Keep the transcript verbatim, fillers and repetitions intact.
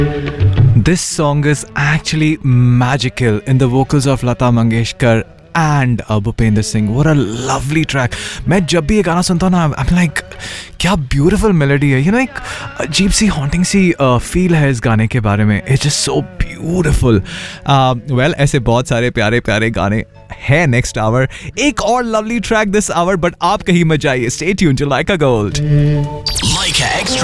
This song is actually magical in the vocals of Lata Mangeshkar and uh, Bhupender Singh. What a lovely track. मैं जब भी ये गाना सुनता हूँ ना, I'm like, क्या beautiful melody है. You know, एक अजीब सी haunting सी feel है इस गाने के बारे में. It's just so beautiful. Uh, well, ऐसे बहुत सारे प्यारे प्यारे गाने है next hour. एक और lovely track this hour, but आप कहीं मत जाइए. Stay tuned to Laika Gold. Laika Extra.